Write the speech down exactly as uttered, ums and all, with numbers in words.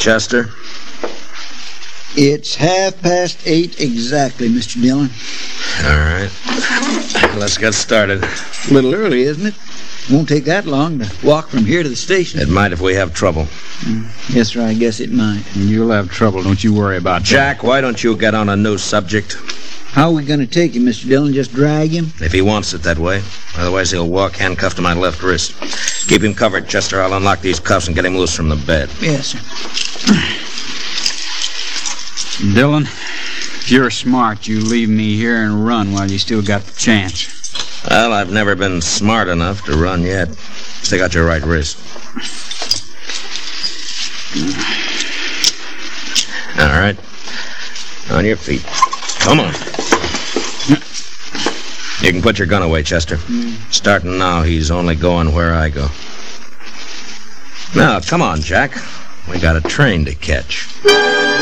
Chester? It's half past eight exactly, Mister Dillon. All right. Let's get started. A little early, isn't it? Won't take that long to walk from here to the station. It might if we have trouble. Mm, yes, sir, I guess it might. You'll have trouble, don't you worry about that. Jack, why don't you get on a new subject? How are we going to take him, Mister Dillon? Just drag him? If he wants it that way. Otherwise, he'll walk handcuffed to my left wrist. Keep him covered, Chester. I'll unlock these cuffs and get him loose from the bed. Yes, sir. Dillon, if you're smart, you leave me here and run while you still got the chance. Well, I've never been smart enough to run yet. Stick out your right wrist. All right. On your feet. Come on. You can put your gun away, Chester. Starting now, he's only going where I go. Now, come on, Jack. We got a train to catch.